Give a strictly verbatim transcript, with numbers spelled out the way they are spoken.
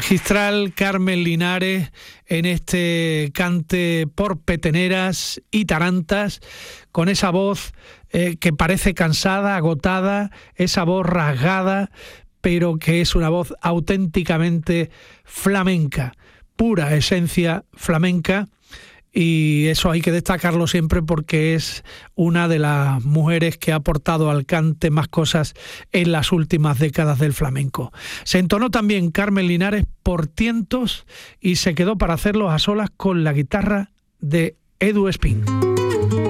magistral Carmen Linares en este cante por peteneras y tarantas, con esa voz eh, que parece cansada, agotada, esa voz rasgada, pero que es una voz auténticamente flamenca, pura esencia flamenca. Y eso hay que destacarlo siempre porque es una de las mujeres que ha aportado al cante más cosas en las últimas décadas del flamenco. Se entonó también Carmen Linares por tientos y se quedó para hacerlos a solas con la guitarra de Edu Espín.